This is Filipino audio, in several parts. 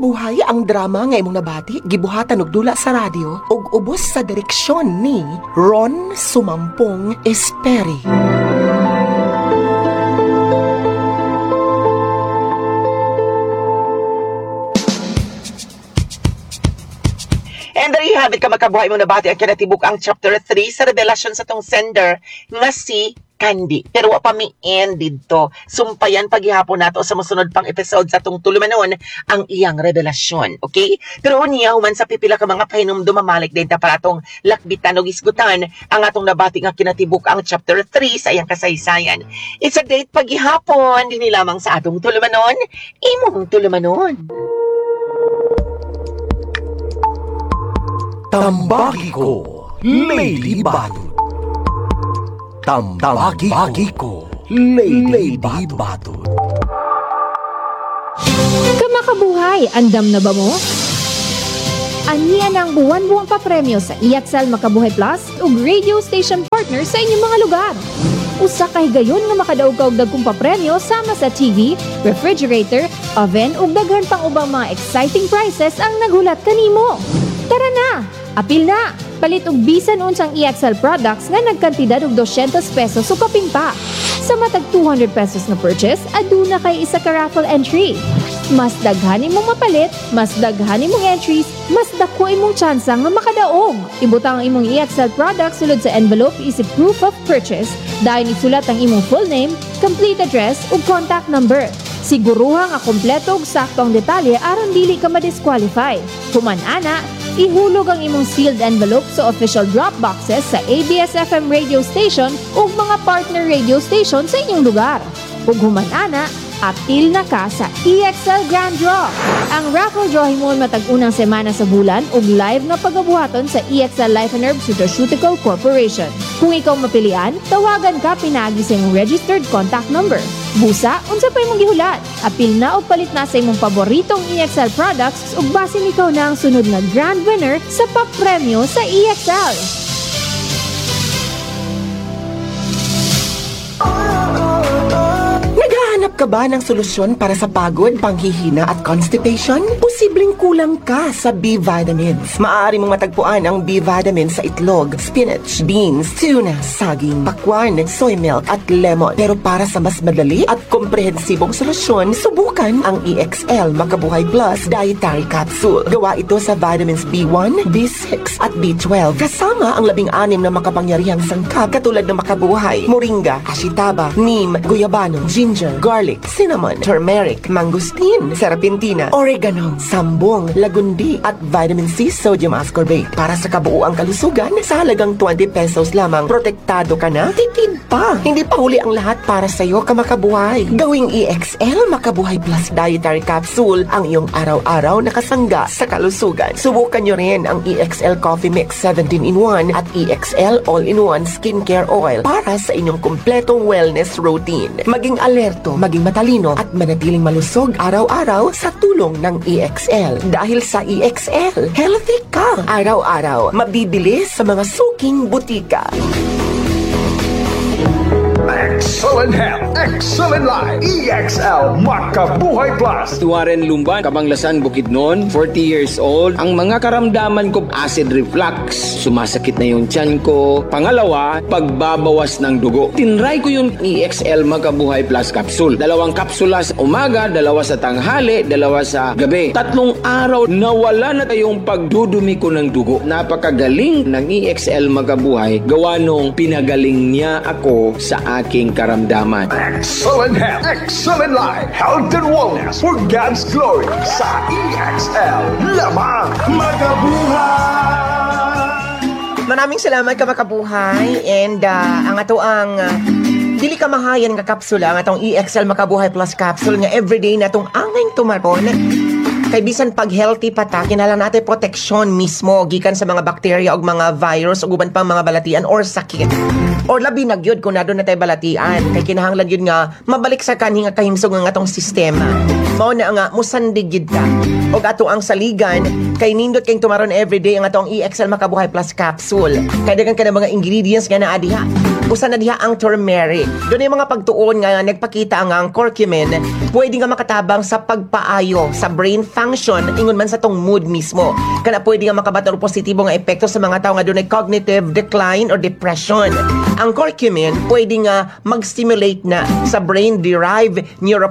Makabuhay ang drama nga imong nabati, gibuhatan og dula sa radyo ug ubos sa direksyon ni Ron Sumampong Esperi. And there you have it, kamakabuhay mo nabati ang kinatibuk ang chapter 3 sa revelasyon sa tong sender nga si Candy. Pero wa pa mi end dito. Sumpayan paghihapon nato sa mosunod pang episode sa tong tulumanon ang iyang revelasyon. Okay? Pero unya human sa pipila ka mga pahinom dumamalik din ta para atong lakbitan og isgutan ang atong nabati nga kinatibuk ang chapter 3 sa iyang kasaysayan. It's a date paghihapon dinhi lamang sa atong tulumanon. Imong tulumanon. Tambagi ko, Lady Bato. Tambagi ko, Lady Bato. Kamakabuhay, andam na ba mo? Aniya ng buwan-buwang papremyo sa EXL Makabuhay Plus ug radio station partner sa inyong mga lugar. Usa ka higayon nga makadaog ka og dagkong papremyo sama sa TV, refrigerator, oven ug daghan pang ubang mga exciting prizes ang naghulat kanimo. Tara na! Apil na! Palit og bisan unsang EXL products nga nagkantidad og 200 pesos o kaping pa. Sa matag 200 pesos na purchase, aduna kay isa ka raffle entry. Mas daghan imong mapalit, mas daghan imong entries, mas dako imong tsansa nga makadaog. Ibutang ang imong EXL products sulod sa envelope isip proof of purchase, dahil isulat ang imong full name, complete address ug contact number. Siguruha nga kompleto ug sakto ang detalye aron dili ka ma-disqualify. Human ana, ihulog ang imong sealed envelope sa official drop boxes sa ABS-FM radio station ug mga partner radio station sa inyong lugar. Ug human ana, apil na ka sa EXL Grand Draw. Ang raffle draw himon matag unang semana sa bulan ug live nga pagabuhaton sa EXL Life and Herb Nutraceutical Corporation. Kung ikaw mapilian, tawagan ka pinaagi sa imong registered contact number. Busa, unsa pa imong gihulat? Apil na o palit na sa imong paboritong EXL products ug basin ikaw na ang sunod na grand winner sa papremyo sa EXL. Naghahanap ka ba ng solusyon para sa pagod, panghihina at constipation? Posibleng kulang ka sa B-vitamins. Maaari mong matagpuan ang B-vitamins sa itlog, spinach, beans, tuna, saging, pakwan, soy milk at lemon. Pero para sa mas madali at komprehensibong solusyon, subukan ang EXL Makabuhay Plus Dietary Capsule. Gawa ito sa vitamins B1, B6 at B12. Kasama ang 16 na makapangyarihang sangkap katulad ng makabuhay, moringa, ashitaba, neem, guyabano, ginger, garlic, cinnamon, turmeric, mangosteen, serpentina, oregano, sambong, lagundi, at vitamin C sodium ascorbate. Para sa kabuuang kalusugan, sa halagang 20 pesos lamang, protektado ka na, tipid pa. Hindi pa huli ang lahat para sa iyo, kamakabuhay. Gawing EXL Makabuhay Plus Dietary Capsule ang iyong araw-araw na kasangga sa kalusugan. Subukan nyo rin ang EXL Coffee Mix 17-in-1 at EXL All-in-1 Skincare Oil para sa inyong kumpletong wellness routine. Maging alerto, maging matalino at manatiling malusog araw-araw sa tulong ng EXL. Dahil sa EXL, healthy ka araw-araw. Mabibili sa mga suking butika. Excellent health, excellent life, EXL Makabuhay Plus. Warren Lumban, Kabanglasan, Bukidnon, 40 years old. Ang mga karamdaman ko, acid reflux, sumasakit na yung tiyan ko. Pangalawa, pagbabawas ng dugo. Tinry ko yung EXL Makabuhay Plus capsule. 2 kapsula sa umaga, 2 sa tanghali, 2 sa gabi. 3 araw, nawala na yung pagdudumi ko ng dugo. Napakagaling ng EXL Makabuhay. Gawa nung pinagaling niya ako sa aking karamdaman. Excellent health, excellent life, health and wellness for God's glory sa EXL lamang Makabuhay. Maraming salamat ka makabuhay and ang ato ang dili ka mahayan nga kapsula ang atong EXL Makabuhay Plus capsule nga everyday natong angay tumaron. Kay bisan pag healthy pa ta, kinahanglan natin proteksyon mismo gikan sa mga bakterya o mga virus o guban pang mga balatian or sakit. Or labi na gyud kung nadon na tayo balatian. Kay kinahanglan yun nga, mabalik sa kanhi nga kahimsog nga atong sistema. Mao na nga, musandig gyud ta. O ato ang saligan, kay nindot kayong tumaron everyday ang atong EXL Makabuhay Plus capsule. Kaya dagan ka ng mga ingredients nga na adiha. Usa na diha ang turmeric. Doon yung mga pagtuon nga nagpakita ang curcumin, pwede nga makatabang sa pagpaayo sa brain function, ingon man sa tong mood mismo. Kana pwede nga makabato positibo nga epekto sa mga tao nga doon ay cognitive decline or depression. Ang curcumin pwede nga mag-stimulate na sa brain-derived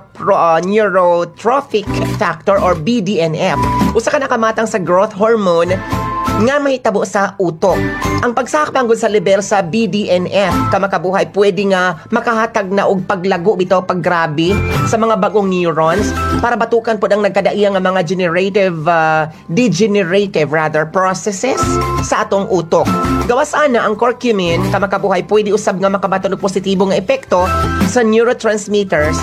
neurotrophic factor or BDNF. Usa ka nakamatang sa growth hormone nga mahitabo sa utok. Ang pagsakpanggod sa level sa BDNF kamakabuhay pwede nga makahatag na og paglago bitaw paggrabe sa mga bagong neurons para batukan pod ang nagkadaiyang nga mga degenerative processes sa atong utok. Gawas ana ang curcumin kamakabuhay pwede usab nga makabato og positibo nga epekto sa neurotransmitters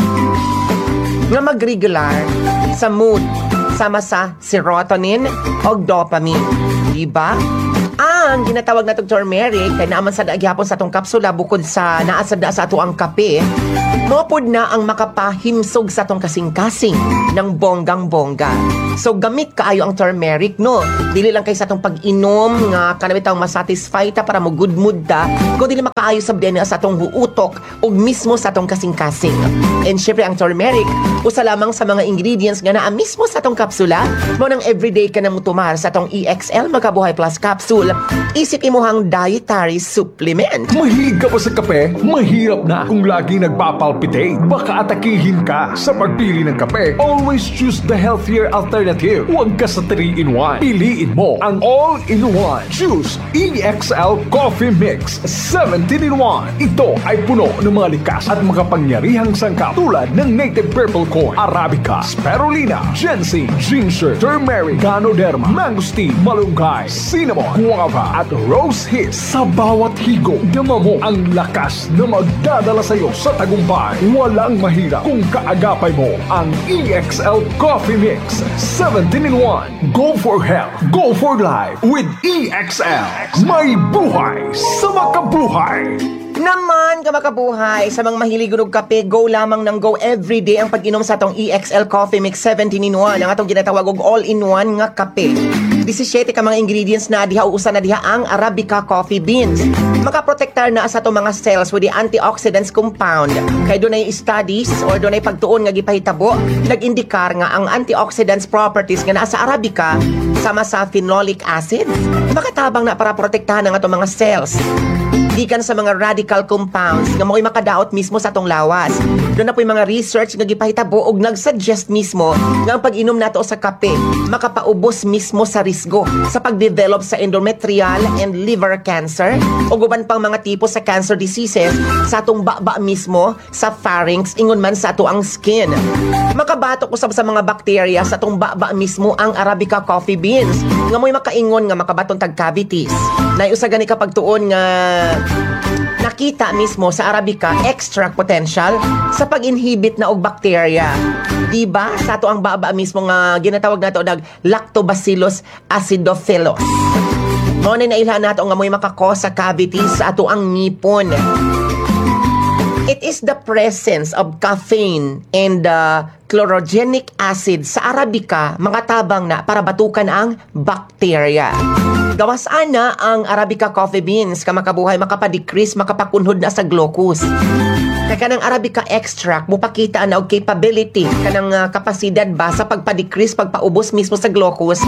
nga magregular sa mood sama sa serotonin o dopamine. Diba? Ang ginatawag na turmeric kay naaman sa daghapon sa atong kapsula bukod sa naasad sa ato ang kape, mopod na ang makapahimsog sa atong kasing-kasing ng bonggang-bongga. So gamit kaayo ang turmeric no. Dili lang kay sa atong pag-inom nga kanami taong masatisfy ta para mo good mood ta, kundi makaayo sa DNA sa atong huutok ug mismo sa atong kasing-kasing. And syempre ang turmeric usa lamang sa mga ingredients nga naa mismo sa atong kapsula, mo nang everyday ka na mutumar sa atong EXL Makabuhay Plus capsule. Isip imuhang dietary supplement. Mahilig ka ba sa kape? Mahirap na kung lagi nagpapalpitate. Baka atakihin ka sa pagpili ng kape. Always choose the healthier alternative. Huwag ka sa 3-in-1. Piliin mo ang all-in-one. Choose EXL Coffee Mix 17-in-1. Ito ay puno ng mga likas at makapangyarihang sangkap tulad ng native purple corn, Arabica, Spirulina, ginseng, ginger, turmeric, ganoderma, mangosteen, malunggay, cinnamon, guava, at rose hip. Sa bawat higop, dama mo ang lakas na magdadala sa iyo sa tagumpay. Walang mahirap kung kaagapay mo ang EXL Coffee Mix 17-in-1. Go for health, go for life with EXL. May buhay sa makabuhay. Naman kamakabuhay, sa mga mahilig og kape, go lamang ng go everyday ang pag-inom sa atong EXL Coffee Mix 17-in-1, ang atong ginatawag og all-in-one nga kape. 17 ka mga ingredients na diha usa na diha ang Arabica coffee beans. Makaprotektar na sa atong mga cells with the antioxidants compound. Kay dunay studies or dunay pagtuon nga gipahitabo, nag-indikar nga ang antioxidants properties nga naa sa Arabica sama sa phenolic acid makatabang na para protektahan ang atong mga cells gikan sa mga radical compounds nga mo'y makadaot mismo sa atong lawas. Doon na po yung mga research nga gipahitabo og nagsuggest mismo nga ang pag-inom nato sa kape makapaubos mismo sa risgo sa pagdevelop sa endometrial and liver cancer o guban pang mga tipo sa cancer diseases sa atong baba mismo, sa pharynx, ingon man sa ato ang skin. Makabatok usab sa mga bacteria sa atong baba mismo ang Arabica coffee beans nga mo'y makaingon nga makabaton tag cavities. Naiusa gani kapag tuon nga nakita mismo sa Arabica extract potential sa pag-inhibit na og bacteria. Diba? Sa ato ang baba mismo nga ginatawag nato og Lactobacillus acidophilus. Mao na nailhan nato nga mo'y makakos sa cavities sa ato ang ngipon. It is the presence of caffeine and chlorogenic acid sa Arabica makatabang na para batukan ang bacteria. Gawas ana ang Arabica coffee beans kamakabuhay makapadecrease makapakunhod na sa glucose. Kaya kanang Arabica extract mupakita na og capability kanang kapasidad ba sa pagpadecrease pagpaubos mismo sa glucose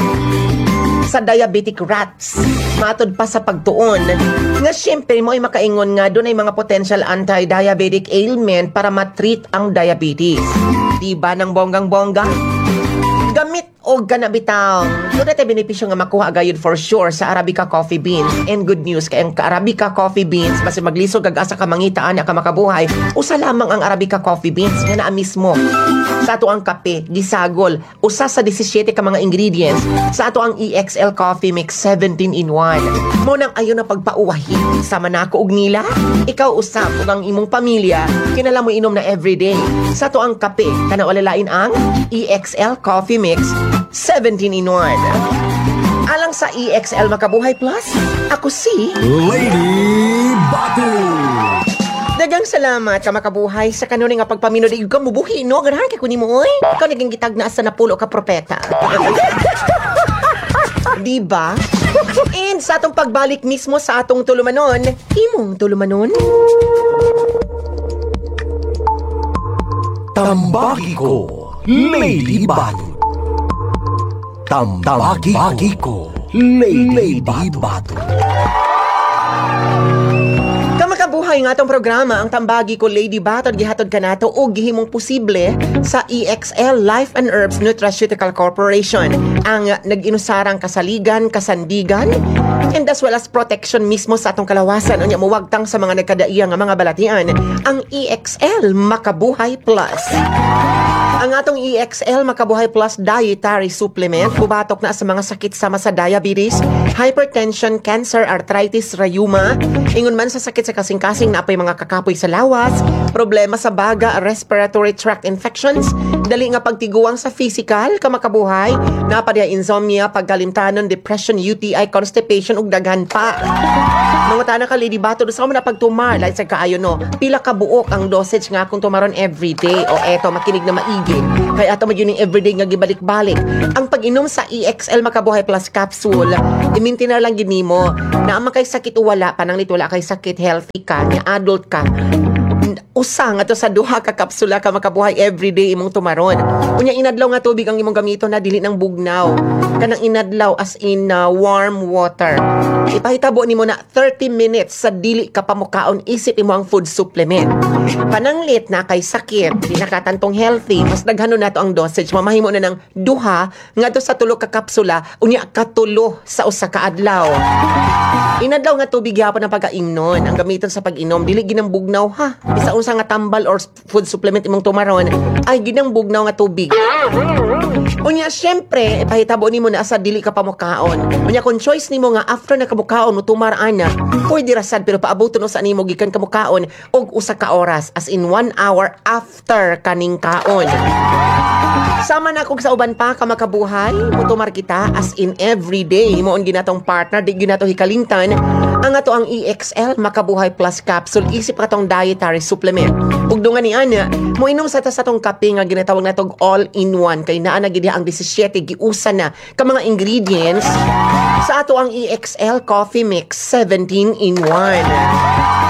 sa diabetic rats. Matod pa sa pagtuon nga syempre mo ay makaingon nga doon ay mga potential anti-diabetic ailment para matreat ang diabetes. Diba ng bonggang-bongga? Gamit o ganabitang doon natin benepisyo nga makuha agayod for sure sa Arabica coffee beans. And good news kay ang Arabica coffee beans basta maglisod kag asa ka mangitaan ka makabuhay usa lamang ang Arabica coffee beans nga naa mismo sa ato ang kape gisagol usa sa 17 ka mga ingredients sa ato ang EXL coffee mix 17-in-1. Mo nang ayo na pagpauwahi sama nako og nila ikaw usab ug ang imong pamilya kinala mo inom na everyday sa ato ang kape kana walalain ang EXL coffee mix 17-in-1. Alang sa EXL Makabuhay Plus, ako si Lady Batud! Dagang salamat ka makabuhay sa kanunay nga pagpaminudig ka mubuhi no ganahan kay kunin mo oy. Ikaw naging gitag na asa napulo ka propeta. Diba? And sa atong pagbalik mismo sa atong tulumanon, imong tulumanon. Tambagi ko, Lady Batud. Tambagi ko, Lady Batud. Kamakabuhay nga atong programa ang Tambagi ko Lady Batud gihatod kanato og gihimong posible sa EXL Life and Herbs Nutraceutical Corporation, ang nag-inusarang kasaligan, kasandigan, and as well as protection mismo sa atong kalawasan unya muwagtang sa mga nagkadaiyang nga mga balatian, ang EXL Makabuhay Plus. Ang atong EXL Makabuhay Plus Dietary Supplement bubatok na sa mga sakit sama sa diabetes, hypertension, cancer, arthritis, rheuma, ingon man sa sakit sa kasing-kasing na apay mga kakapoy sa lawas, problema sa baga, respiratory tract infections, dali nga pagtiguang sa physical, kamakabuhay, napadya insomnia, pagkalimtanon, depression, UTI, constipation, ug daghan pa. Mga tanang ka, Lady Batud, sa na pagtumar, like sa kaayo no, pila ka buok ang dosage nga kung tumaron everyday. O eto, makinig na maigi. Kaya ato yun yung everyday nga gibalik-balik. Ang pag-inom sa EXL Makabuhay Plus Capsule, imintinar lang ginimo na ang kay sakit o wala, pananglit wala kay sakit, healthy ka, nga adult ka, usang ato sa duha ka kapsula ka makabuhay everyday imong tumaron. Unya inadlaw nga tubig ang imong gamito na dili nang bugnaw. Kanang inadlaw as in warm water. Ipahitabo nimo na 30 minutes sa dili ka pamukaon isip imo ang food supplement. Pananglit na kay sakit, di nakatantong healthy, mas daghanon nato ang dosage. Mamahimo na ng duha ngadto sa tulo ka kapsula unya katulo sa usa ka adlaw. Inadlaw nga tubig gyapon ang pagkaimnon. Ang gamiton sa pag-inom dili ginambugnaw ha. Bisa unsa nga tambal or food supplement imong tumaron ay ginambugnaw nga tubig. Unya syempre ipahitabo nimo na asa dili ka pamukaon. Unya kung choice nimo nga after na kamukaon mo tumaraan na, pwede rasad pero paabuton sa nimo gikan kamukaon og usa ka oras as in 1 hour after kaning kaon. Sama na kog sa uban pa ka makabuhay, mutumar kita as in everyday moon ginatong partner di ginato hikalingtan ang ato ang EXL Makabuhay Plus Capsule isip katong dietary supplement. Ug dungan ni ana, mo inom sa tong kape nga ginatawag natog all-in-one kay naa na gid ang 17 giusa na ka mga ingredients sa ato ang EXL Coffee Mix 17 in 1.